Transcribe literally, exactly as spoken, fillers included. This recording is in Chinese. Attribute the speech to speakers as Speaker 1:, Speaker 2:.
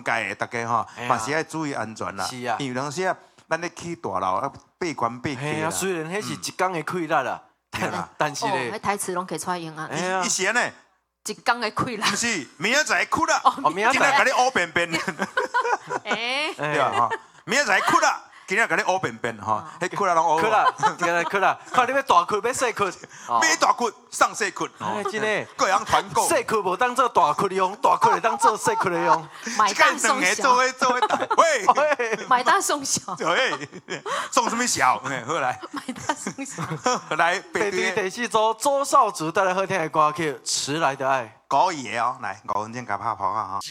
Speaker 1: 界的大家吼，嘛是要注意安全啦。
Speaker 2: 是啊，
Speaker 1: 因为有时啊，咱咧起大楼啊，闭关闭
Speaker 2: 系啊，虽然迄是一工的亏力啦，但是咧，
Speaker 3: 迄台词拢可以出来用啊。
Speaker 1: 伊是安尼，
Speaker 3: 一工的亏力。
Speaker 1: 不是，明仔载哭啦，
Speaker 3: 哦，
Speaker 2: 明仔
Speaker 1: 今仔甲你乌便便。
Speaker 3: 诶，
Speaker 1: 对啊，吼，明仔载哭啦。今日甲你乌便便吼，迄骨啦拢乌。
Speaker 2: 骨啦，今日骨啦，看你要大骨要细骨，
Speaker 1: 要大骨上细骨。
Speaker 2: 哎，真诶，
Speaker 1: 各样团购。
Speaker 2: 细骨无当做大骨的用，大骨会当做细骨的用。
Speaker 3: 买大送小。
Speaker 1: 做伙做伙打，喂，
Speaker 3: 买大送小。
Speaker 1: 喂，送什么小？好来。
Speaker 3: 买大送小。
Speaker 1: 来，
Speaker 2: 北队第四组周少祖带来好听的歌曲《迟来的爱》。
Speaker 1: 高野哦，来五分钟甲拍跑啊！